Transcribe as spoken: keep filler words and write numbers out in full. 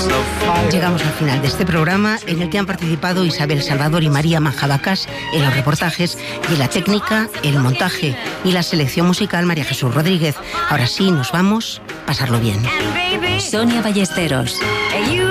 Llegamos al final de este programa en el que han participado Isabel Salvador y María Manjabacas en los reportajes y en la técnica, el montaje y la selección musical María Jesús Rodríguez. Ahora sí, nos vamos, pasarlo bien. Sonia Ballesteros.